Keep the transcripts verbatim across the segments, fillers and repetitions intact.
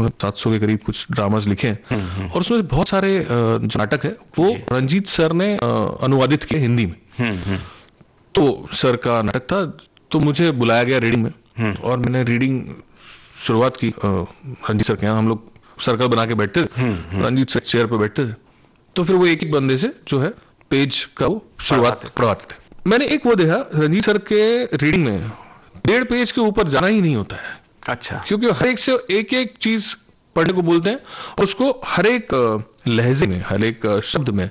सात सौ के करीब कुछ ड्रामास लिखे हैं और उसमें बहुत सारे जो नाटक है वो रंजीत सर ने अनुवादित किए हिंदी में। तो सर का नाटक था तो मुझे बुलाया गया रीडिंग में और मैंने रीडिंग शुरुआत की। रंजीत सर के यहाँ हम लोग सर्कल बना के बैठते थे, रंजीत सर चेयर पे बैठते थे, तो फिर वो एक एक बंदे से जो है पेज का वो शुरुआत पढ़वाते थे। मैंने एक वो देखा रंजीत सर के रीडिंग में डेढ़ पेज के ऊपर जाना ही नहीं होता है। अच्छा। क्योंकि हर एक से एक एक चीज पढ़ने को बोलते हैं और उसको हर एक लहजे में, हर एक शब्द में,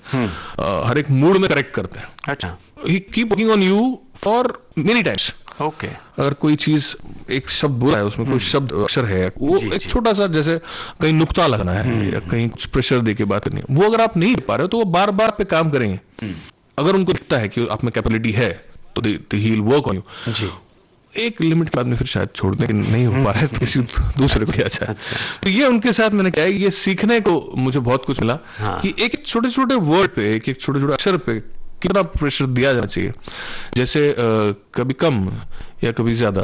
हर एक मूड में करेक्ट करते हैं। अच्छा। ही keep working on you for many times. Okay. अगर कोई चीज एक शब्द बोला है उसमें कोई शब्द अक्षर है वो जी, एक छोटा सा जैसे कहीं नुक्ता लगना है या कहीं कुछ प्रेशर दे के बात करनी है, वो अगर आप नहीं दे पा रहे हो तो वो बार बार पे काम करेंगे। अगर उनको दिखता है कि आप में कैपेबिलिटी है तो he will work on you. जी। एक लिमिट के बाद में फिर शायद छोड़ दें कि नहीं हो पा रहा है तो किसी दूसरे को किया जाए। अच्छा। तो ये उनके साथ मैंने क्या है, ये सीखने को मुझे बहुत कुछ मिला। हाँ। कि एक एक छोटे छोटे वर्ड पे, एक एक छोटे छोटे अक्षर पे कितना प्रेशर दिया जाना चाहिए। जैसे आ, कभी कम या कभी ज्यादा,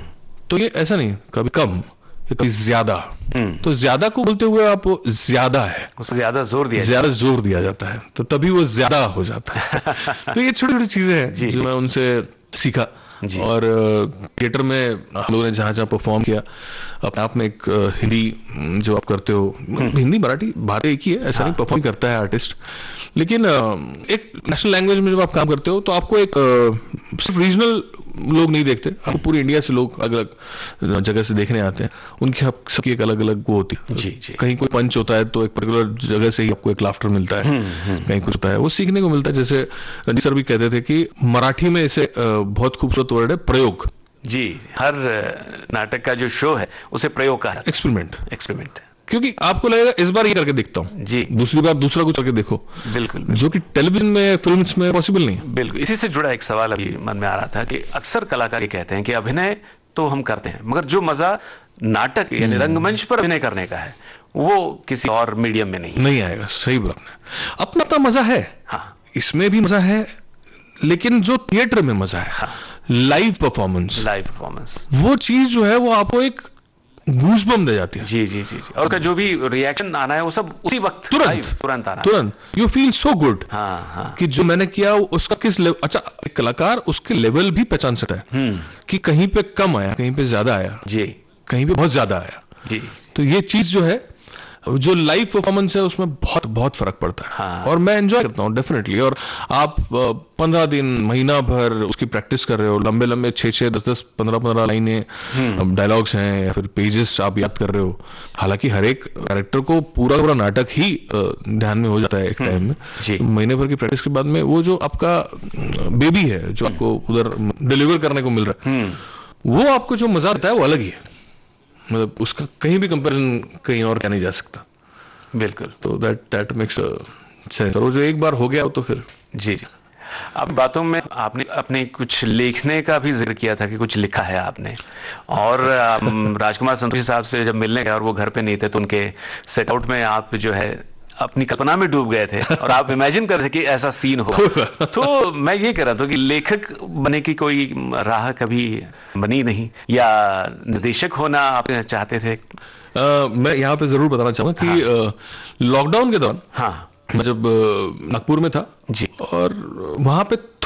तो ये ऐसा नहीं कभी कम या कभी ज्यादा। तो ज्यादा को बोलते हुए आप ज्यादा है उससे ज्यादा जोर दिया ज्यादा जोर दिया जाता है तो तभी वो ज्यादा हो जाता है। तो ये छोटी छोटी चीजें हैं जो मैं उनसे सीखा। और थिएटर में हम लोगों ने जहां जहां परफॉर्म किया अपने आप में एक हिंदी जो आप करते हो, हिंदी मराठी बात एक ही है, ऐसा हाँ। नहीं परफॉर्म करता है आर्टिस्ट, लेकिन एक नेशनल लैंग्वेज में जब आप काम करते हो तो आपको एक सिर्फ रीजनल लोग नहीं देखते, आपको पूरी इंडिया से लोग अलग अलग जगह से देखने आते हैं। उनकी सबकी एक अलग अलग वो होती है। जी, जी। कहीं कोई पंच होता है तो एक पर्टिकुलर जगह से ही आपको एक लाफ्टर मिलता है, कहीं कुछ होता है वो सीखने को मिलता है। जैसे रंजीत सर भी कहते थे कि मराठी में इसे बहुत खूबसूरत वर्ड है प्रयोग। जी, हर नाटक का जो शो है उसे प्रयोग का है, एक्सपेरिमेंट एक्सपेरिमेंट क्योंकि आपको लगेगा इस बार ये करके देखता हूँ जी, दूसरी बार दूसरा कुछ करके देखो। बिल्कुल, जो कि टेलीविजन में फिल्म्स में पॉसिबल नहीं। बिल्कुल, इसी से जुड़ा एक सवाल अभी मन में आ रहा था कि अक्सर कलाकार ये कहते हैं कि अभिनय तो हम करते हैं मगर जो मजा नाटक यानी रंगमंच पर अभिनय करने का है वो किसी और मीडियम में नहीं नहीं आएगा। सही बोला आपने, अपना अपना मजा है। हाँ, इसमें भी मजा है, लेकिन जो थिएटर में मजा है, हाँ, लाइव परफॉर्मेंस लाइव परफॉर्मेंस वो चीज जो है वो आपको एक गूज़बम्प दे जाती है। जी जी जी, जी। और उसका जो भी रिएक्शन आना है वो सब उसी वक्त तुरंत तुरंत आना तुरंत यू फील सो गुड। हाँ हाँ, कि जो मैंने किया उसका किस लेवल। अच्छा, एक कलाकार उसके लेवल भी पहचान सकता है कि कहीं पे कम आया, कहीं पे ज्यादा आया, जी, कहीं पे बहुत ज्यादा आया। जी। तो ये चीज जो है जो लाइव परफॉर्मेंस है उसमें बहुत बहुत फर्क पड़ता है। हाँ। और मैं एंजॉय करता हूँ डेफिनेटली। और आप पंद्रह दिन महीना भर उसकी प्रैक्टिस कर रहे हो, लंबे लंबे छः छः दस दस पंद्रह पंद्रह लाइनें डायलॉग्स हैं या फिर पेजेस आप याद कर रहे हो। हालांकि हर एक कैरेक्टर को पूरा पूरा नाटक ही ध्यान में हो जाता है एक टाइम में। तो महीने भर की प्रैक्टिस के बाद में वो जो आपका बेबी है जो आपको उधर डिलीवर करने को मिल रहा है वो आपको जो मजा आता है वो अलग ही है। मतलब उसका कहीं भी कंपैरिजन कहीं और क्या नहीं जा सकता। बिल्कुल। तो दैट दैट मेक्स सेंस। और जो एक बार हो गया हो तो फिर जी जी। अब बातों में आपने अपने कुछ लिखने का भी जिक्र किया था कि कुछ लिखा है आपने, और राजकुमार संतोषी साहब से जब मिलने गए और वो घर पे नहीं थे तो उनके सेट आउट में आप जो है अपनी कल्पना में डूब गए थे और आप इमेजिन कर रहे थे कि ऐसा सीन हो। तो मैं ये कह रहा था कि लेखक बनने की कोई राह कभी बनी नहीं या निर्देशक होना आप चाहते थे? आ, मैं यहाँ पे जरूर बताना चाहूंगा कि हाँ। लॉकडाउन के दौरान हाँ मैं जब नागपुर में था जी और वहां पे